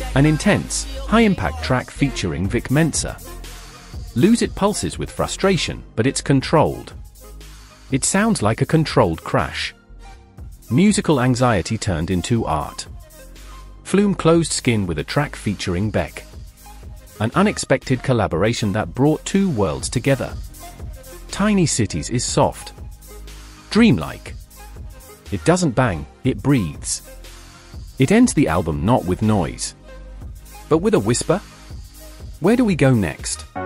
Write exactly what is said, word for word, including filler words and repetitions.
An intense, high-impact track featuring Vic Mensa. Lose It pulses with frustration, but it's controlled. It sounds like a controlled crash. Musical anxiety turned into art. Flume Closed Skin with a track featuring Beck. An unexpected collaboration that brought two worlds together. Tiny Cities is soft. Dreamlike. It doesn't bang, it breathes. It ends the album not with noise, but with a whisper. Where do we go next?